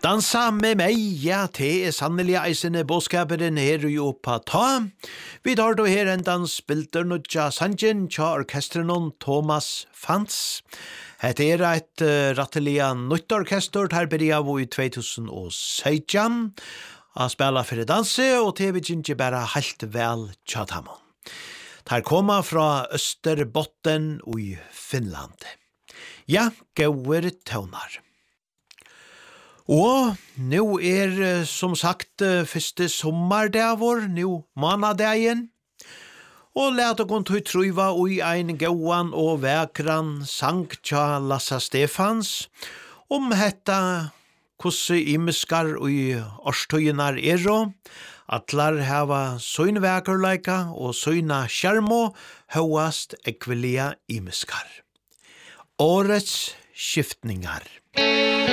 Dansa med meg, ja, det sannelig eisende bådskaperen her jo på ta. Vi tar da her en dans bilder nødja sangen tja orkestrenon Thomas Fantz. Hette et rattelige nytt orkester her byrja vi i 2016. A spela for danse, og det vil ikke bare helt vel tja tamon. Her koma fra Österbotten i Finland. Ja, gauer tøvnar. Og nu som sagt første sommardavor, nu manadagen. Og let å gå til truva i ein gauan og vekran sang tja Lassa Stefans. Hetta kusse imiskar og årstøyenar atlar hava søyn vekerleika og søyna skjermo høyast ekvelia imiskar. Årets skiftningar.